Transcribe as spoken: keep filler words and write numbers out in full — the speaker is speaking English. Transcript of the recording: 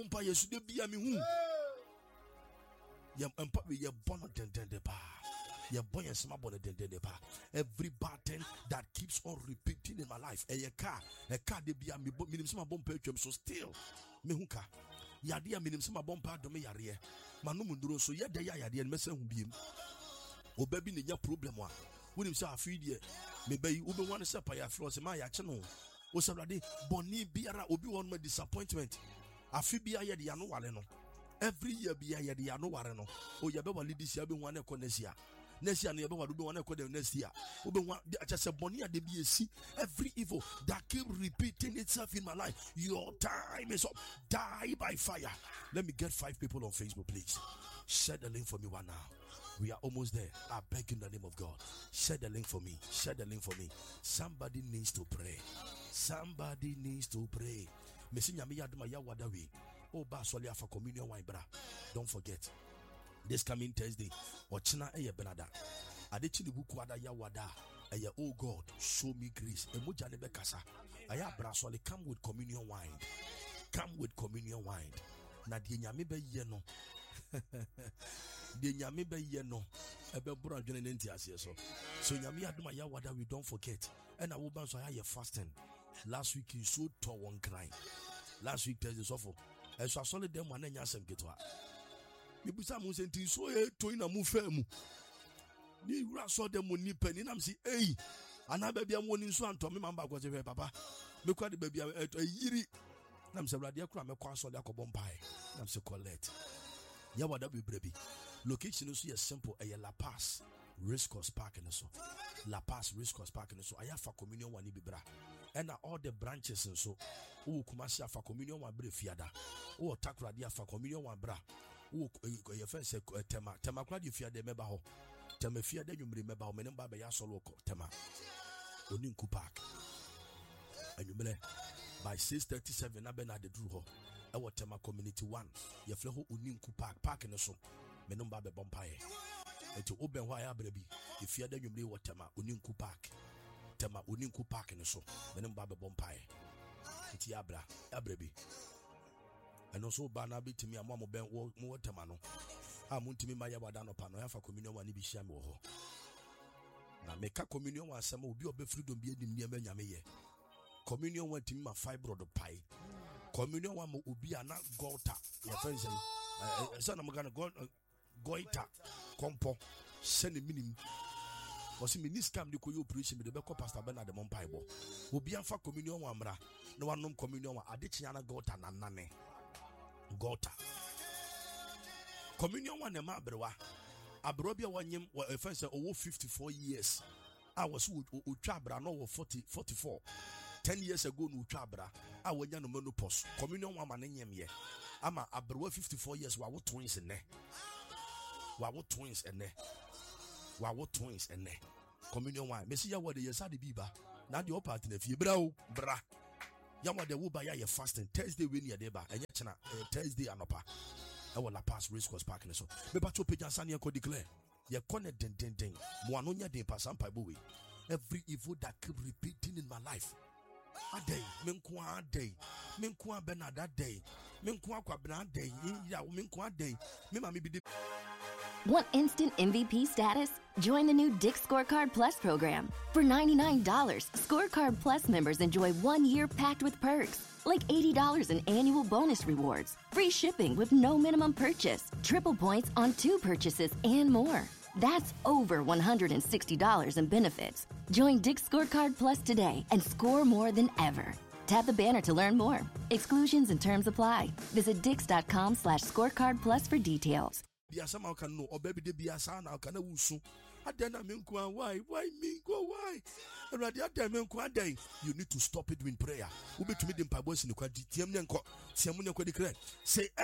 Umpa yesude biya mi hu. Yam umpa we ye bono den den de pa. Ye boy and small bono den den de pa. Every button that keeps on repeating in my life. A car, a car de biya mi minim sama bom pechum so still. Me hunka. Yadia minim sama bom pa do me yare. Manu munduro so ye de ya yade mese hu biem. O baby ne ya problem wa. Wonim say afidi e me bayi ube wan se pa ya flo se ma ya che no. O sabrade boni biara obi won ma disappointment. Afi bia ye de ya no wale no. Every year bia ye de ya no ware no. O ye be wale this year be wan e konesia. Next year no ye be wale be wan e ko next year. Ube wan just say boni ade bi esi. Every evil that keep repeating itself in my life. Your time is up. Die by fire. Let me get five people on Facebook, please. Share the link for me one now. We are almost there. I beg in the name of God. Share the link for me. Share the link for me. Somebody needs to pray. Somebody needs to pray. Oh, baswali for communion wine, bra. Don't forget. This coming Thursday, Ochina eye benada. Adechi ni buku ada ya wada. Eye, oh God, show me grace. Emuja nebe kasa. Aya braswali, come with communion wine. Come with communion wine. Na di nyame be ye no. The nyame be ye no ebe bro adwene nenti ase so so nyame adoma ya wada we don't forget and I will ban so ya fasting last week you so to one cry last week Thursday so for e so solid dem wan anya asem keto a me busa mu senti so e to ina mu fa mu ni wura so dem ni pani nam si ei ana ba bia mo ni so anto me mamba ko je papa me kwa de ba bia e yiri nam se brade akura me kwa so de akobom pai nam se collect ya wada be brebi location is so simple a La Paz Race Course Park in so La Paz Race Course Park in so I have for communion one bibra and all the branches and so oh kumasi for communion one brave fiada oh takra dia for communion one bra oh your friend say tema tema kwa di fiada meba ho tema fiada nyumri meba ho menem baba ya solo tema Oninku Park and you by six thirty-seven na be na de dru ho e wo tema community one ye fle ho Oninku Park park ne so me no ba be bompae enti oben ho ya brabi e fia da nwumre wo tema Oninku Park tema Oninku Park ne so me no ba be bompae enti ya bra ya brabi eno so ba na bitimi amwa mo ben wo mo tema no a mo ntimi ma ya wada no pa no ya fa communion one bi hia me wo ho na meka communion one asema obi obe freedom bi edim ne nyame ye communion one timi ma fibro do pai communion one mo obi ana gota ya fancy eh sana mo gana goita kompo send minimum was me this scam de ko operation me de be ko pastor Bernard de Mompaibo obi anfa communion one mra na wanom communion one adechia na gota na nane gota communion one na mabrewa abrobia wanyem e fancy owo fifty-four years I was o twabra no forty forty-four ten years ago no twabra a wanya no menopause communion one man nyem ye ama abrewa fifty-four years wa wo twins ne wa wo twins ene wa wo twins ene communion one me see ya what the yes ade biba na the part na fie bra o bra ya what the wo ba ya ye fasting Thursday we near dey ba enye chena Thursday anopa e wo La Paz Race Course Park ne so me ba cho page ansane ko declare ye konne den den den mo ano nya den pass ampa bo we every evil that keep repeating in my life a day me nko a day me nko a Bernard that day me nko a kwa Bernard day ya me nko a day me ma me bi. Want instant M V P status? Join the new Dick's Scorecard Plus program. For ninety-nine dollars, Scorecard Plus members enjoy one year packed with perks, like eighty dollars in annual bonus rewards, free shipping with no minimum purchase, triple points on two purchases, and more. That's over one hundred sixty dollars in benefits. Join Dick's Scorecard Plus today and score more than ever. Tap the banner to learn more. Exclusions and terms apply. Visit dix.com slash scorecard plus for details. Biasama can know or baby de biasa now can wusu. Adena menkwa why why menkwa why? And at that time menkwa day you need to stop it with prayer. Ube to me the pabos in the quadri tiam nenko tiamunya ko declare say